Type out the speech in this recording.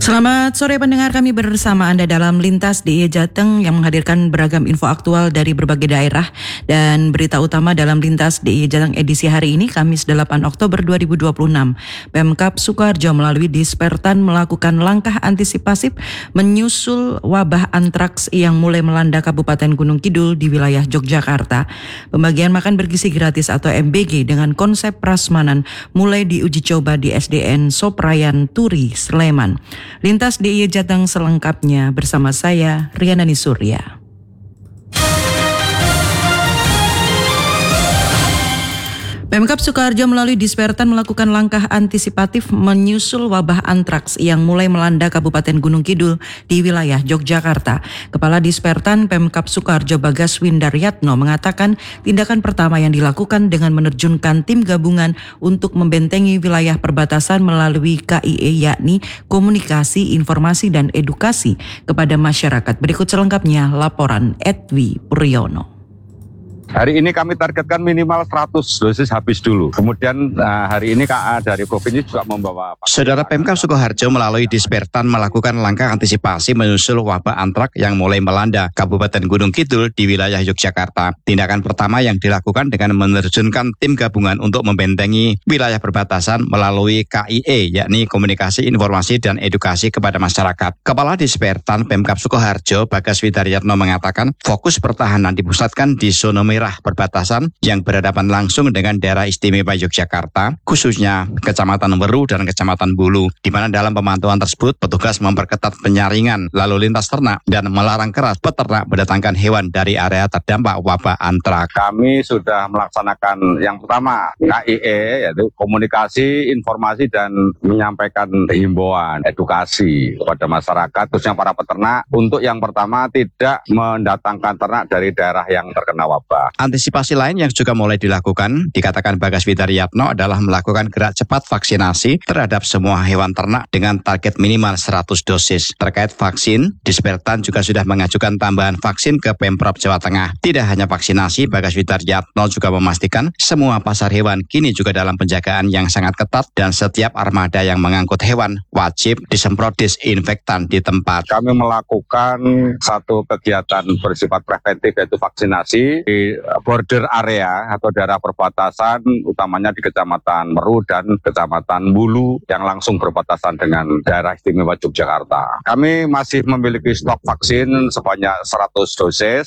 Selamat sore pendengar, kami bersama Anda dalam Lintas DIY Jateng yang menghadirkan beragam info aktual dari berbagai daerah dan berita utama dalam Lintas DIY Jateng edisi hari ini Kamis 8 Oktober 2026. Pemkab Sukoharjo melalui Dispertan melakukan langkah antisipasi menyusul wabah antraks yang mulai melanda Kabupaten Gunung Kidul di wilayah Yogyakarta. Pembagian makan bergizi gratis atau MBG dengan konsep prasmanan mulai diuji coba di SDN Soprayan Turi, Sleman. Lintas DIY Jateng selengkapnya bersama saya, Rianani Surya. Pemkab Sukoharjo melalui Dispertan melakukan langkah antisipatif menyusul wabah antraks yang mulai melanda Kabupaten Gunung Kidul di wilayah Yogyakarta. Kepala Dispertan Pemkab Sukoharjo Bagas Windaryatno mengatakan tindakan pertama yang dilakukan dengan menerjunkan tim gabungan untuk membentengi wilayah perbatasan melalui KIE, yakni komunikasi, informasi, dan edukasi kepada masyarakat. Berikut selengkapnya laporan Edwi Puryono. Hari ini kami targetkan minimal 100 dosis habis dulu. Kemudian hari ini KA dari Provinsi juga membawa. Saudara Pemkab Sukoharjo melalui Dispertan melakukan langkah antisipasi menyusul wabah antrak yang mulai melanda Kabupaten Gunung Kidul di wilayah Yogyakarta. Tindakan pertama yang dilakukan dengan menerjunkan tim gabungan untuk membentengi wilayah perbatasan melalui KIE, yakni komunikasi, informasi, dan edukasi kepada masyarakat. Kepala Dispertan Pemkab Sukoharjo Bagas Windaryatno mengatakan fokus pertahanan dipusatkan di zona merah perbatasan yang berhadapan langsung dengan daerah istimewa Yogyakarta, khususnya Kecamatan Weru dan Kecamatan Bulu, di mana dalam pemantauan tersebut petugas memperketat penyaringan lalu lintas ternak dan melarang keras peternak mendatangkan hewan dari area terdampak wabah antrak. Kami sudah melaksanakan yang pertama KIE, yaitu komunikasi, informasi, dan menyampaikan himbauan, edukasi kepada masyarakat, khususnya para peternak, untuk yang pertama tidak mendatangkan ternak dari daerah yang terkena wabah. Antisipasi lain yang juga mulai dilakukan, dikatakan Bagas Windaryatno, adalah melakukan gerak cepat vaksinasi terhadap semua hewan ternak dengan target minimal 100 dosis. Terkait vaksin, Dispertan juga sudah mengajukan tambahan vaksin ke Pemprov Jawa Tengah. Tidak hanya vaksinasi, Bagas Windaryatno juga memastikan semua pasar hewan kini juga dalam penjagaan yang sangat ketat dan setiap armada yang mengangkut hewan wajib disemprot disinfektan di tempat. Kami melakukan satu kegiatan bersifat preventif, yaitu vaksinasi di border area atau daerah perbatasan, utamanya di Kecamatan Meru dan Kecamatan Bulu yang langsung berbatasan dengan daerah istimewa Yogyakarta. Kami masih memiliki stok vaksin sebanyak 100 dosis